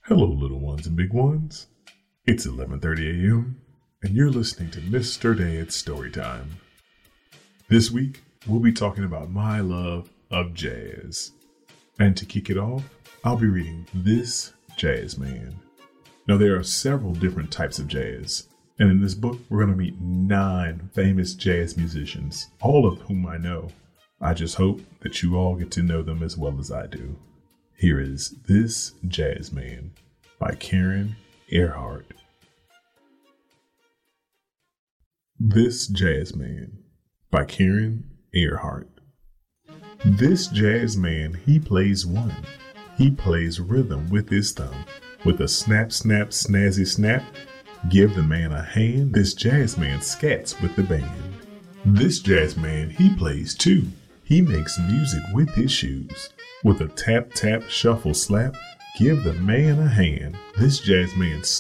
Hello, little ones and big ones. It's 11:30 a.m., and you're listening to Mr. Dad's Storytime. This week, we'll be talking about my love of jazz. And to kick it off, I'll be reading This Jazz Man. Now, there are several different types of jazz, and in this book, we're going to meet 9 famous jazz musicians, all of whom I know. I just hope that you all get to know them as well as I do. Here is This Jazz Man by Karen Earhart. This Jazz Man by Karen Earhart. This jazz man, he plays one. He plays rhythm with his thumb. With a snap, snap, snazzy snap, give the man a hand. This jazz man scats with the band. This jazz man, he plays too. He makes music with his shoes. With a tap, tap, shuffle, slap, give the man a hand. This jazz man